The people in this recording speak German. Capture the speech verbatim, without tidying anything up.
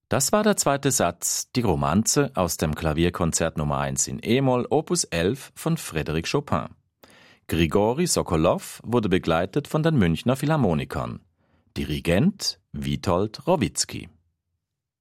Das war der zweite Satz, die Romanze aus dem Klavierkonzert Nummer eins in E-Moll, Opus elf von Frédéric Chopin. Grigori Sokolow wurde begleitet von den Münchner Philharmonikern. Dirigent Witold Rawicki.